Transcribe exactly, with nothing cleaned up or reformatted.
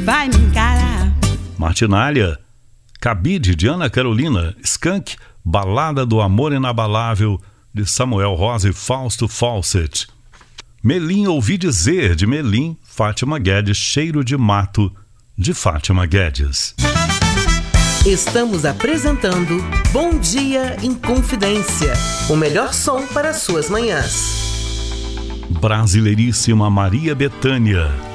vai me encarar. Martinália, Cabide, de Ana Carolina. Skank, Balada do Amor Inabalável, de Samuel Rosa e Fausto Fawcett. Melim, Ouvi Dizer, de Melim. Fátima Guedes, Cheiro de Mato, de Fátima Guedes. Estamos apresentando Bom Dia em Confidência, o melhor som para suas manhãs. Brasileiríssima Maria Bethânia.